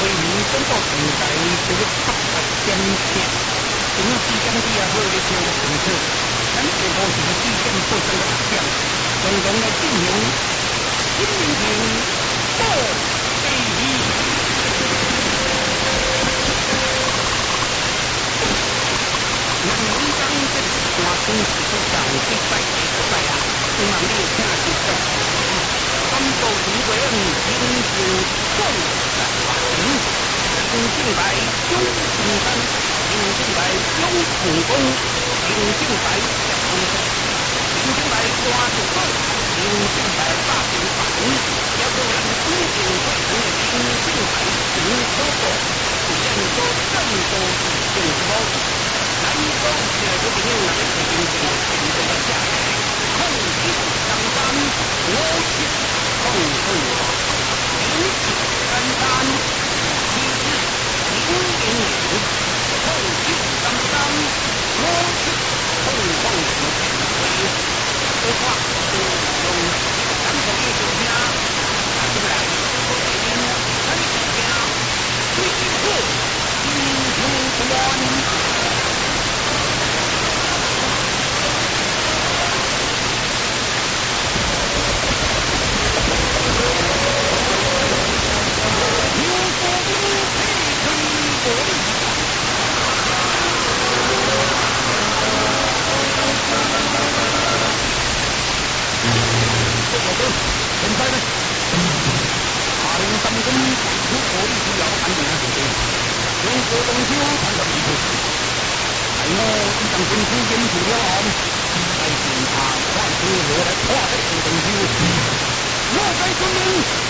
为民中国现在这个发达先进，这种时间的也好的这个政策，咱这个是个时间不生的大奖，共同来进行新民评报第一。南京港这个大公司都上第100个啊，希望你有听清楚。安保主管进行重大发展，行政白有承担，行政白有成功，行政白有成功，行政白抓住好，行政白大平反，要不然公平会成的行政白行可果，人多更多行不好。南州这个朋友那个事情就变成了下来，控制上班，我去控制，明起三三，其次000，控制上班，我去控制为说话都用咱们的手家，拿出来，北京咱手家，推破金球关。现在呢，大林三公有火力需要安定的时间，用各种手传到地图。在我一张军书演出了后，在检查快速落来跨的各种手，我在遵命。